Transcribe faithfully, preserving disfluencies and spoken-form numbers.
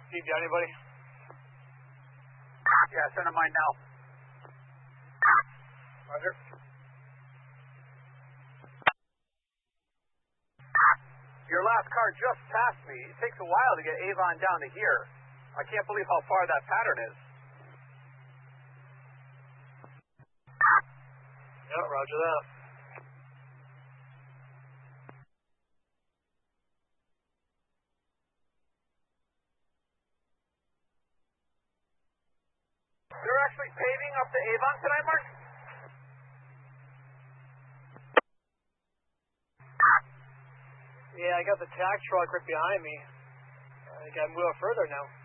Steve, got anybody? Yeah, send him mine now. Roger. Your last car just passed me. It takes a while to get Avon down to here. I can't believe how far that pattern is. Yeah, roger that. They're actually paving up to Avon tonight, Mark? Yeah, I got the tax truck right behind me. I think I can move up further now.